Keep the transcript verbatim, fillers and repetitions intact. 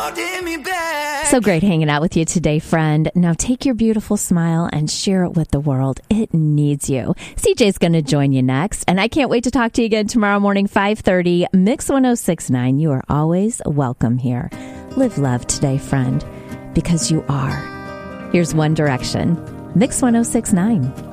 So great hanging out with you today, friend. Now take your beautiful smile and share it with the world. It needs you. C J's going to join you next, and I can't wait to talk to you again tomorrow morning, five thirty, Mix one oh six point nine. You are always welcome here. Live love today, friend, because you are. Here's One Direction, Mix one oh six point nine.